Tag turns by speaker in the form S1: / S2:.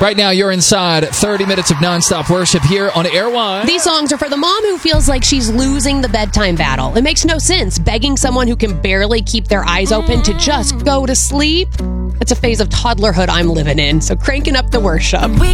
S1: Right now, you're inside 30 minutes of nonstop worship here on Airwide.
S2: These songs are for the mom who feels like she's losing the bedtime battle. It makes no sense begging someone who can barely keep their eyes open to just go to sleep. It's a phase of toddlerhood I'm living in, so cranking up the worship.